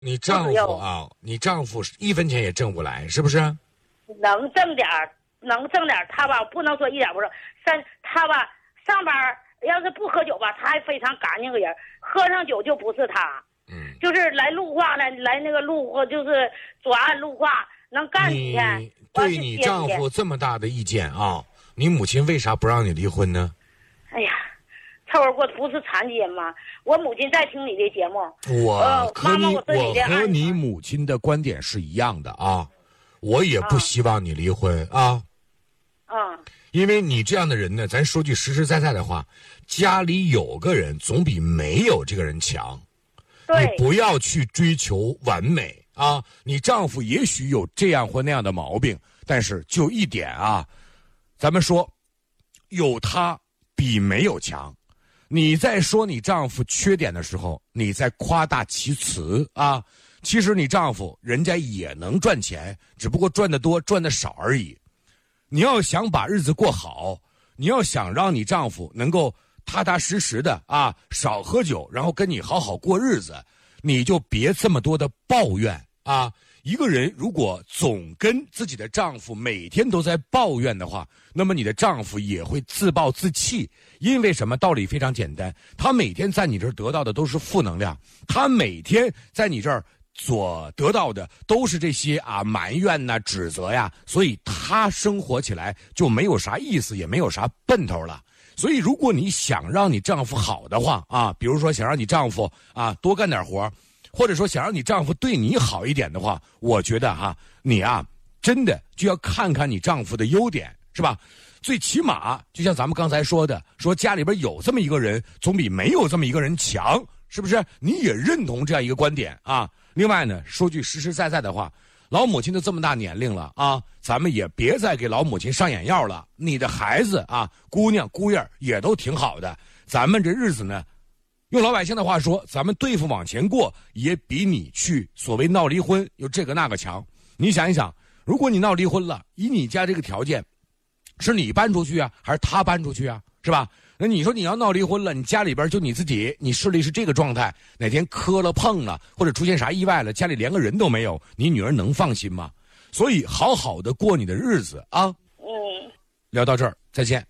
你丈夫啊，你丈夫一分钱也挣不来，是不是？ 能挣点儿，他吧不能说一点不挣。他吧上班要是不喝酒吧，他还非常干净个人，喝上酒就不是他。就是来录话来那个录就是左岸录话，能干几天。 你对你丈夫这么大的意见啊，你母亲为啥不让你离婚呢？ 哎呀，凑合过不是残疾人吗？我母亲在听你的节目。 我和你母亲的观点是一样的啊， 我也不希望你离婚啊。因为你这样的人呢，咱说句实实在在的话，家里有个人总比没有这个人强。你不要去追求完美啊！ 你丈夫也许有这样或那样的毛病，但是就一点啊，咱们说，有他比没有强。你在说你丈夫缺点的时候，你在夸大其词啊。其实你丈夫人家也能赚钱，只不过赚得多赚得少而已。你要想把日子过好，你要想让你丈夫能够踏踏实实的啊，少喝酒，然后跟你好好过日子，你就别这么多的抱怨啊。一个人如果总跟自己的丈夫每天都在抱怨的话，那么你的丈夫也会自暴自弃。因为什么？道理非常简单，他每天在你这儿得到的都是负能量，他每天在你这儿所得到的都是这些埋怨呐、指责呀，所以他生活起来就没有啥意思，也没有啥奔头了。所以如果你想让你丈夫好的话啊，比如说想让你丈夫多干点活，或者说想让你丈夫对你好一点的话，我觉得你真的就要看看你丈夫的优点，是吧？最起码就像咱们刚才说的，说家里边有这么一个人总比没有这么一个人强，是不是？你也认同这样一个观点啊？另外呢，说句实实在在的话，老母亲都这么大年龄了啊，咱们也别再给老母亲上眼药了。你的孩子姑娘姑爷也都挺好的，咱们这日子呢，用老百姓的话说，咱们对付往前过，也比你去所谓闹离婚有这个那个强。你想一想，如果你闹离婚了，以你家这个条件，是你搬出去还是他搬出去是吧？那你说你要闹离婚了，你家里边就你自己，你视力是这个状态，哪天磕了碰了，或者出现啥意外了，家里连个人都没有，你女儿能放心吗？所以好好的过你的日子啊。聊到这儿，再见。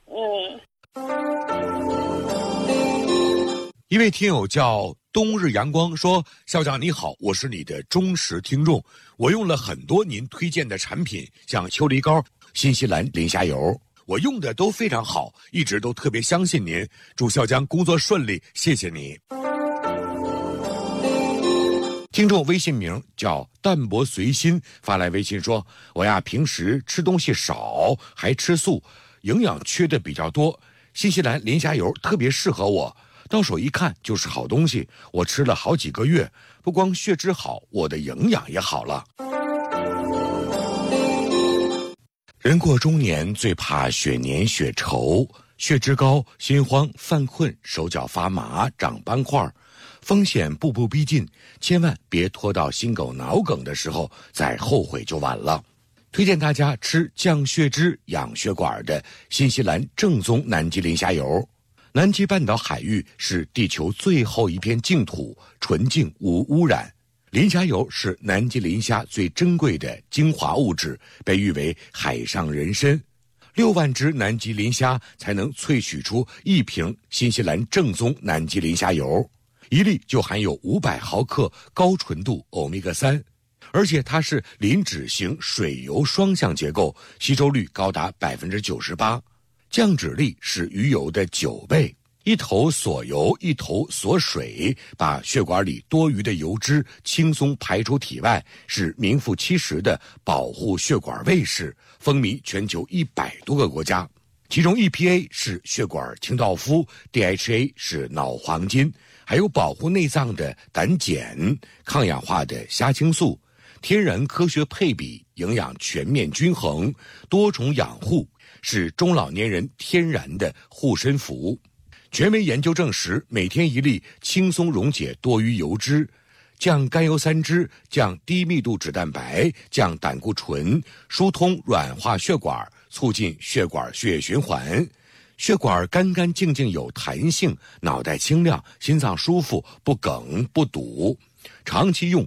一位听友叫冬日阳光说，校长你好，我是你的忠实听众，我用了很多您推荐的产品，像秋梨膏、新西兰磷虾油，我用的都非常好，一直都特别相信您，祝校长工作顺利，谢谢你。听众微信名叫淡泊随心发来微信说，我平时吃东西少，还吃素，营养缺的比较多，新西兰磷虾油特别适合我，到手一看就是好东西，我吃了好几个月，不光血脂好，我的营养也好了。人过中年最怕血黏血稠，血脂高，心慌犯困，手脚发麻，长斑块，风险步步逼近，千万别拖到心梗脑梗的时候再后悔就晚了。推荐大家吃降血脂养血管的新西兰正宗南极磷虾油。南极半岛海域是地球最后一片净土，纯净无污染。磷虾油是南极磷虾最珍贵的精华物质，被誉为海上人参。6万只南极磷虾才能萃取出1瓶新西兰正宗南极磷虾油，1粒就含有500毫克高纯度欧米伽3，而且它是磷脂型水油双向结构，吸收率高达98%，降脂力是鱼油的9倍。一头锁油，一头锁水，把血管里多余的油脂轻松排出体外，是名副其实的保护血管卫士，风靡全球100多个国家。其中 EPA 是血管清道夫， DHA 是脑黄金，还有保护内脏的胆碱，抗氧化的虾青素，天然科学配比，营养全面均衡，多重养护，是中老年人天然的护身符。权威研究证实，每天1粒轻松溶解多余油脂，降甘油三酯，降低密度脂蛋白，降胆固醇，疏通软化血管，促进血管血液循环，血管干干净净有弹性，脑袋清亮，心脏舒服，不梗不堵。 长期用